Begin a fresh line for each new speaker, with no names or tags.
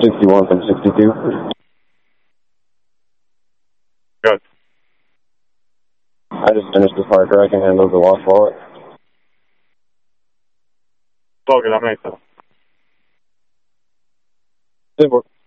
61 from 62.
Good.
I just finished this Parker. I can handle the lost wallet.
Logan, I'm nice.
Good work.